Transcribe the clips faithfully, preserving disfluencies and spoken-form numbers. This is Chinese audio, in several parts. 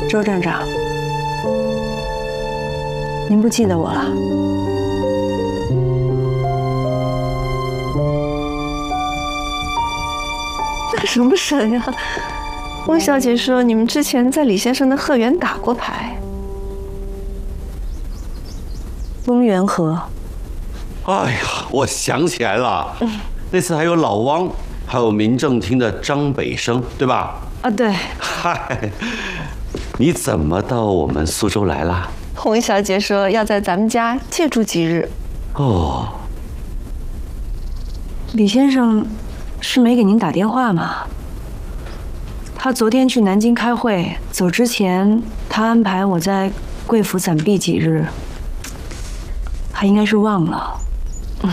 周站长，您不记得我了？ 这什么神呀？翁小姐说你们之前在李先生的鹤园打过牌。 翁元和。 哎呀，我想起来了，嗯、那次还有老汪，还有民政厅的张北生，对吧？ 啊，对。 嗨，你怎么到我们苏州来了？ 翁小姐说要在咱们家借住几日。 哦。 李先生是没给您打电话吗？他昨天去南京开会，走之前他安排我在贵府暂避几日，他应该是忘了。嗯。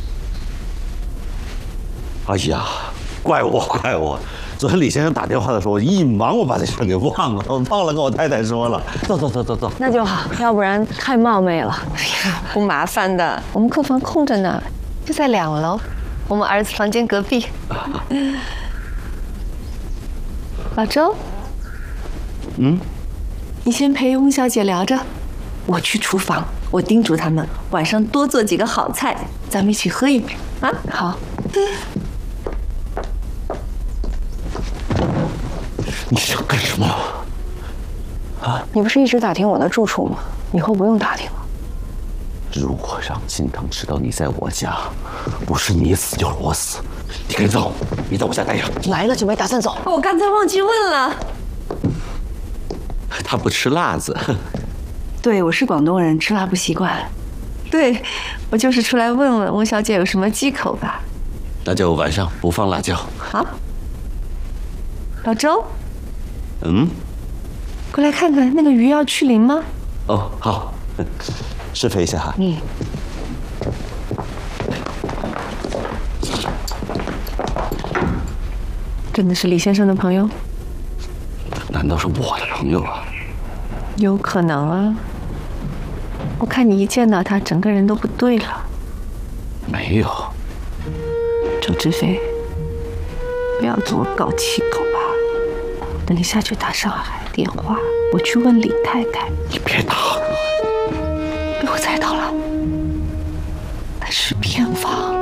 哎呀，怪我怪我！昨天李先生打电话的时候，我一忙我把这事给忘了，我忘了跟我太太说了。走走走走走， 那就好，要不然太冒昧了。哎呀，不麻烦的，我们客房空着呢，就在两楼，我们儿子房间隔壁。老周， 嗯， 你先陪翁小姐聊着，我去厨房，我叮嘱他们晚上多做几个好菜，咱们一起喝一杯啊。好。 你想干什么？啊？ 你不是一直打听我的住处吗？以后不用打听了。 如果让金堂知道你在我家，不是你死就是我死。你赶紧走，别在我家待着。 来了就没打算走。 我刚才忘记问了。 他不吃辣子。 对，我是广东人，吃辣不习惯。 对，我就是出来问问翁小姐有什么忌口吧。 那就晚上不放辣椒。 好。老周。 嗯。 过来看看那个鱼要去鳞吗？ 哦，好。施肥一下哈。 嗯。真的是李先生的朋友？ 难道是我的朋友啊？ 有可能啊。我看你一见到他，整个人都不对了。 没有。 周志飞，不要做搞气口吧。等你下去打上海电话，我去问李太太。 你别打了。 被我猜到了，那是偏房，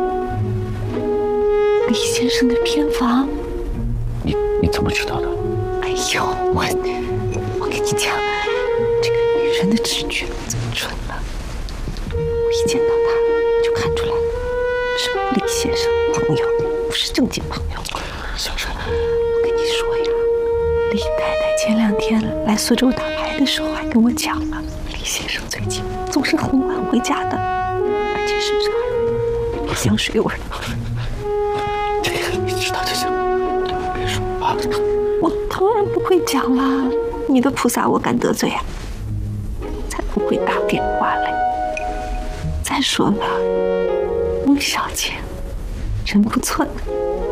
李先生的偏房。 你你怎么知道的？ 哎呦，我我跟你讲，这个女人的直觉怎么准呢？我一见到他就看出来了，是李先生的朋友，不是正经朋友。 小陈， 我跟你说呀，李太太前两天来苏州打牌的时候还跟我讲了，李先生最近总是很晚回家的，而且身上还有香水味。 这个你知道就行，别说啊。 我当然不会讲啦，你的菩萨我敢得罪啊？才不会打电话嘞。再说了，翁小姐人不错的。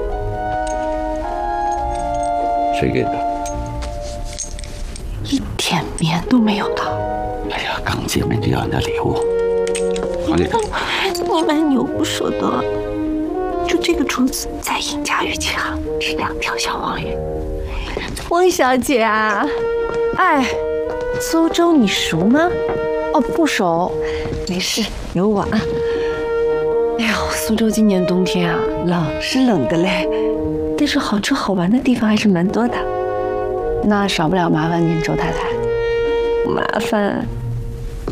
谁给的？ 一点面都没有的。 哎呀，刚见面就要人家礼物，快点！ 你蛮牛不说的，就这个桌子在尹家玉器行值两条小黄鱼。翁小姐啊，哎，苏州你熟吗？哦，不熟，没事，有我啊。哎呦，苏州今年冬天啊，冷是冷的嘞，但是好吃好玩的地方还是蛮多的。那少不了麻烦您周太太。麻烦，